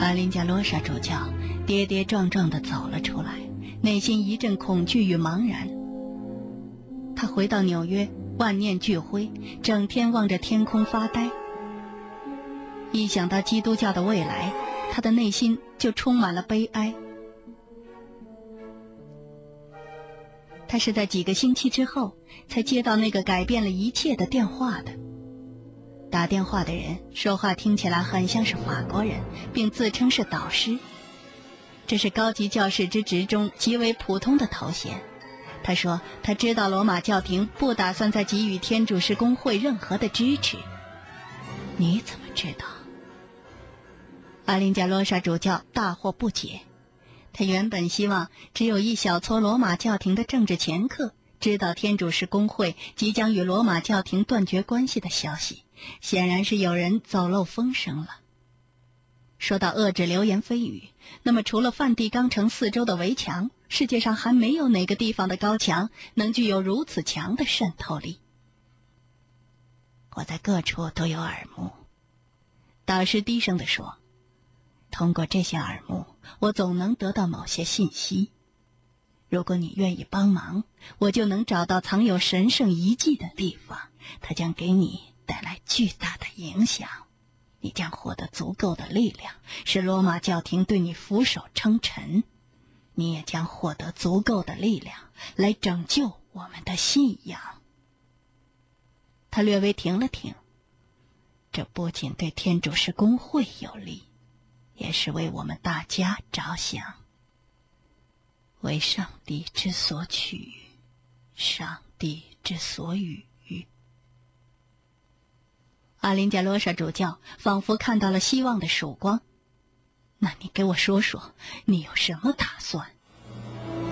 阿林加罗莎主教跌跌撞撞地走了出来，内心一阵恐惧与茫然。他回到纽约，万念俱灰，整天望着天空发呆。一想到基督教的未来，他的内心就充满了悲哀。他是在几个星期之后才接到那个改变了一切的电话的。打电话的人说话听起来很像是法国人，并自称是导师。这是高级教士之职中极为普通的头衔。他说他知道罗马教廷不打算再给予天主士公会任何的支持。你怎么知道？阿林加罗莎主教大惑不解。他原本希望只有一小撮罗马教廷的政治掮客知道天主士公会即将与罗马教廷断绝关系的消息，显然是有人走漏风声了。说到遏制流言蜚语，那么除了梵蒂冈城四周的围墙，世界上还没有哪个地方的高墙能具有如此强的渗透力。我在各处都有耳目，导师低声地说，通过这些耳目，我总能得到某些信息。如果你愿意帮忙，我就能找到藏有神圣遗迹的地方，它将给你带来巨大的影响。你将获得足够的力量，使罗马教廷对你俯首称臣。你也将获得足够的力量来拯救我们的信仰。他略微停了停，这不仅对天主士公会有利，也是为我们大家着想。为上帝之所取，上帝之所予。阿林加罗莎主教仿佛看到了希望的曙光。那你给我说说，你有什么打算？